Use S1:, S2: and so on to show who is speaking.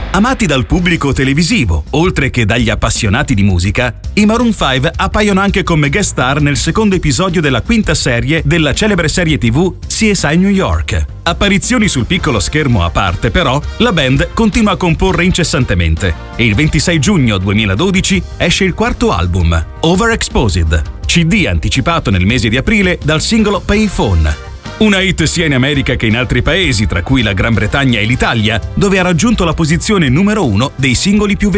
S1: Amati dal pubblico televisivo, oltre che dagli appassionati di musica, i Maroon 5 appaiono anche come guest star nel secondo episodio della quinta serie della celebre serie TV CSI New York. Apparizioni sul piccolo schermo a parte, però, la band continua a comporre incessantemente e il 26 giugno 2012 esce il quarto album, Overexposed, CD anticipato nel mese di aprile dal singolo Payphone. Una hit sia in America che in altri paesi, tra cui la Gran Bretagna e l'Italia, dove ha raggiunto la posizione numero 1 dei singoli più venduti.